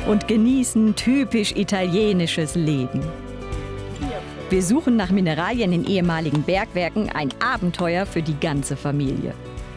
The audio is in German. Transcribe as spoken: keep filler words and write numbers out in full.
und genießen typisch italienisches Leben. Wir suchen nach Mineralien in ehemaligen Bergwerken, ein Abenteuer für die ganze Familie.